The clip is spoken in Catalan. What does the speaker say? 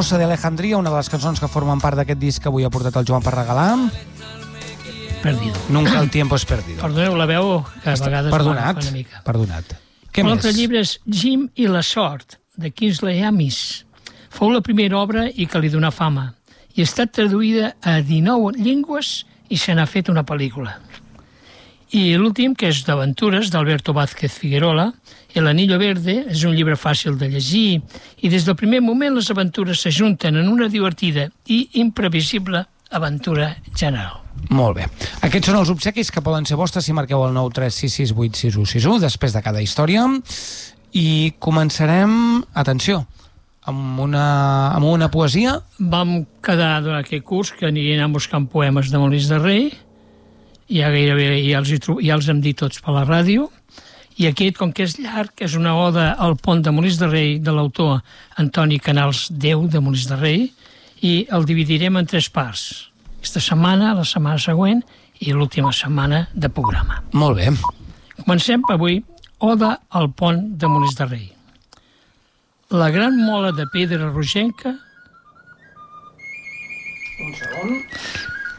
Rosa de Alejandría, una de les cançons que formen part d'aquest disc que avui ha portat el Joan per regalar. Perdido. Nunca el tiempo es perdido. Perdoneu, la veu que a vegades Perdonat, fa una mica. perdonat. Què L'altre més? llibre és Jim i la sort, de Kingsley Amis. Fou la primera obra i que li donà fama, i ha estat traduïda a 19 llengües i se n'ha fet una pel·lícula. I l'últim, que és d'aventures, d'Alberto Vázquez Figuerola, El Anillo Verde, és un llibre fàcil de llegir, i des del primer moment les aventures s'ajunten en una divertida i imprevisible aventura general. Molt bé. Aquests són els obsequis que poden ser vostres si marqueu el 936686161 després de cada història. I començarem, atenció, amb una poesia. Vam quedar durant aquest curs que aniríem buscant poemes de Molins de Rei, ja gairebé ja els hem dit tots per la ràdio, i aquest, com que és llarg, és una oda al pont de Molins de Rei de l'autor Antoni Canals Déu de Molins de Rei, i el dividirem en 3 parts. Aquesta setmana, la setmana següent i l'última setmana de programa. Molt bé. Comencem avui, Oda al pont de Molins de Rei. La gran mola de pedra rogenca